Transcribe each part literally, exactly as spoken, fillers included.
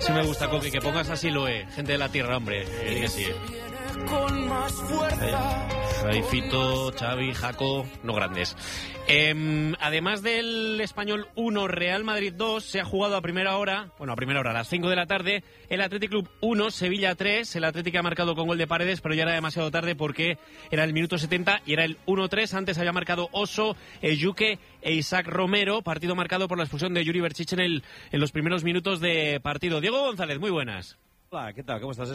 Sí me gusta, Coque, que pongas así lo es. Gente de la tierra, hombre. Eh, que sí. Con más fuerza. Ahí Fito, Xavi, Jaco, no grandes. Eh, además del Español uno, Real Madrid dos, se ha jugado a primera hora, bueno, a primera hora, a las cinco de la tarde, el Athletic Club uno, Sevilla tres. El Athletic ha marcado con gol de Paredes, pero ya era demasiado tarde porque era el minuto setenta y era el uno tres. Antes había marcado Oso, Yuke e Isaac Romero, partido marcado por la expulsión de Yuri Berchich en, el, en los primeros minutos de partido. Diego González, muy buenas. Hola, ¿qué tal? ¿Cómo estás?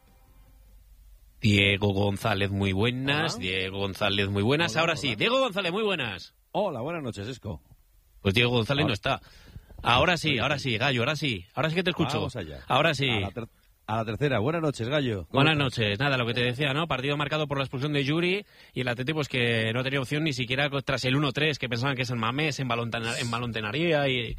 Diego González, muy buenas. Hola. Diego González, muy buenas. Hola, Ahora hola. sí, Diego González, muy buenas. Hola, buenas noches, Esco. Pues Diego González Ahora. no está. Ahora sí, ahora sí, Gallo, ahora sí. Ahora sí que te escucho. Vamos allá. Ahora sí. A la, ter- a la tercera. Buenas noches, Gallo. ¿Cómo Buenas estás? noches. Nada, lo que te decía, ¿no? Partido marcado por la expulsión de Yuri y el Atleti pues que no tenía opción ni siquiera tras el uno tres, que pensaban que es en Mamés, en, Balontana- en Balontenaría y,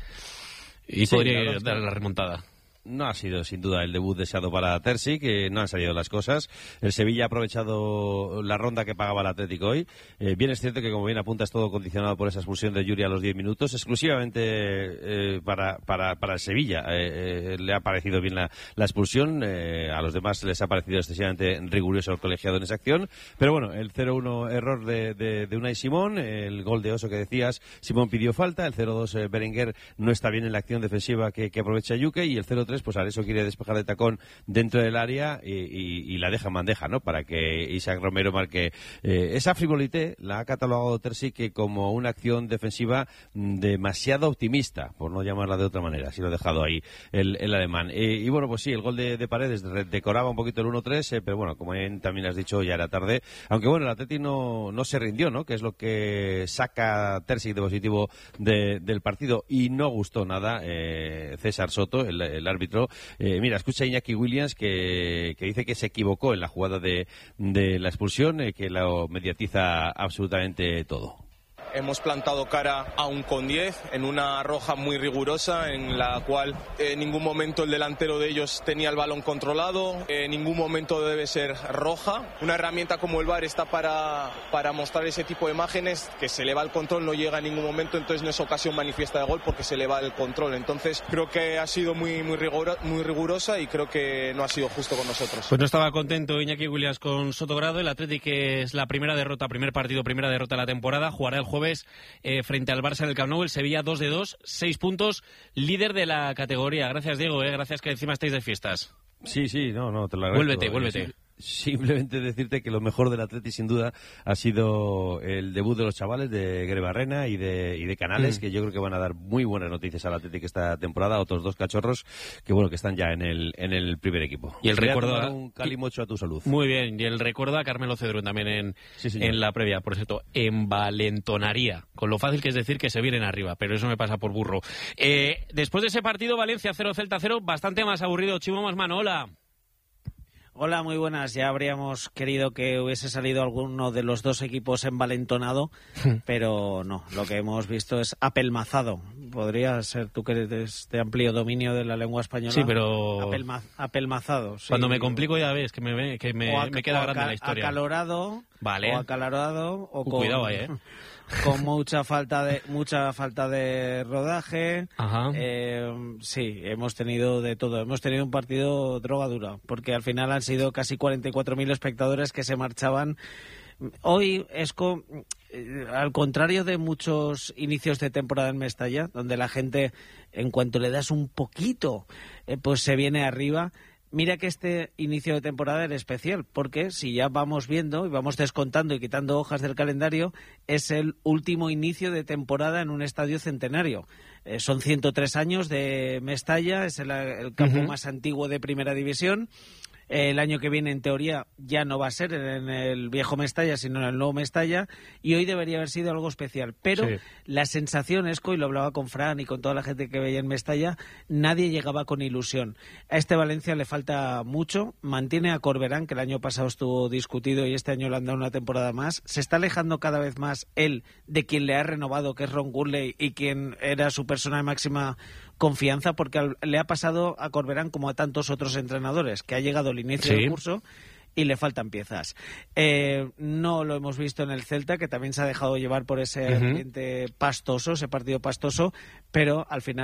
y Sí, podría la verdad es que- dar la remontada. No ha sido sin duda el debut deseado para Terzi, que no han salido las cosas. El Sevilla ha aprovechado la ronda que pagaba el Atlético hoy. Eh, bien es cierto que, como bien apuntas, todo condicionado por esa expulsión de Yuri a los diez minutos, exclusivamente eh, para, para, para el Sevilla. Eh, eh, le ha parecido bien la, la expulsión, eh, a los demás les ha parecido excesivamente riguroso el colegiado en esa acción. Pero bueno, el cero uno error de, de, de Unai Simón, el gol de Oso que decías, Simón pidió falta, el cero dos eh, Berenguer no está bien en la acción defensiva que, que aprovecha Yuke, y el cero tres pues Areso quiere despejar de tacón dentro del área y, y, y la deja en bandeja, ¿no? Para que Isaac Romero marque. Eh, esa frivolité la ha catalogado Terzi que como una acción defensiva mm, demasiado optimista, por no llamarla de otra manera, así lo ha dejado ahí el, el alemán. Eh, y bueno, pues sí, el gol de, de Paredes re- decoraba un poquito el uno tres, eh, pero bueno, como bien también has dicho, ya era tarde. Aunque bueno, el Atleti no, no se rindió, ¿no? Que es lo que saca Terzi de positivo de, del partido, y no gustó nada eh, César Soto, el, el árbitro. Eh, mira, escucha a Iñaki Williams que, que dice que se equivocó en la jugada de, de la expulsión, eh, que lo mediatiza absolutamente todo. Hemos plantado cara a un con diez en una roja muy rigurosa en la cual en ningún momento el delantero de ellos tenía el balón controlado, en ningún momento debe ser roja. Una herramienta como el V A R está para, para mostrar ese tipo de imágenes, que se le va el control, no llega en ningún momento, entonces no es ocasión manifiesta de gol porque se le va el control. Entonces creo que ha sido muy, muy, rigoro, muy rigurosa y creo que no ha sido justo con nosotros. Pues no estaba contento Iñaki Williams con Sotogrado. El Athletic, que es la primera derrota, primer partido, primera derrota de la temporada, jugará el jueves Eh, frente al Barça en el Camp Nou. El Sevilla dos de dos, seis puntos, líder de la categoría. Gracias, Diego, eh, gracias que encima estáis de fiestas. Sí, sí, no, no, te lo agradezco. Vuélvete, vuélvete. Sí, simplemente decirte que lo mejor del Atleti, sin duda, ha sido el debut de los chavales de Grebarrena y de, y de Canales, mm. que yo creo que van a dar muy buenas noticias al Atleti esta temporada. Otros dos cachorros que, bueno, que están ya en el, en el primer equipo. Y el recuerdo a un calimocho a tu salud. Muy bien, y el recuerdo a Carmelo Cedrún también en, sí, en la previa, por cierto, envalentonaría, con lo fácil que es decir que se vienen arriba, pero eso me pasa por burro. Eh, después de ese partido, Valencia cero, Celta cero, bastante más aburrido. Chimo Masmano, hola. Hola, muy buenas. Ya habríamos querido que hubiese salido alguno de los dos equipos envalentonado, pero no. Lo que hemos visto es apelmazado. Podría ser, tú que eres de amplio dominio de la lengua española. Sí, pero... Apelma, apelmazado. Sí. Cuando me complico ya ves que me, que me, a, me queda grande aca, la historia. Acalorado. Vale. O acalorado. O uh, con, cuidado ahí, ¿eh? Con mucha falta de mucha falta de rodaje. Ajá. Eh, sí, hemos tenido de todo. Hemos tenido un partido droga dura, porque al final han sido casi cuarenta y cuatro mil espectadores que se marchaban. Hoy es con, eh, al contrario de muchos inicios de temporada en Mestalla, donde la gente, en cuanto le das un poquito, eh, pues se viene arriba. Mira que este inicio de temporada era especial, porque si ya vamos viendo y vamos descontando y quitando hojas del calendario, es el último inicio de temporada en un estadio centenario. Eh, son ciento tres años de Mestalla, es el, el campo uh-huh. más antiguo de Primera División. El año que viene, en teoría, ya no va a ser en el viejo Mestalla, sino en el nuevo Mestalla, y hoy debería haber sido algo especial. Pero sí. La sensación, Esco, y lo hablaba con Fran y con toda la gente que veía en Mestalla, nadie llegaba con ilusión. A este Valencia le falta mucho, mantiene a Corberán, que el año pasado estuvo discutido y este año le han dado una temporada más. Se está alejando cada vez más él de quien le ha renovado, que es Ron Gurley, y quien era su persona de máxima confianza, porque le ha pasado a Corberán como a tantos otros entrenadores, que ha llegado el inicio sí. del curso y le faltan piezas. Eh, no lo hemos visto en el Celta, que también se ha dejado llevar por ese uh-huh. ambiente pastoso, ese partido pastoso, pero al final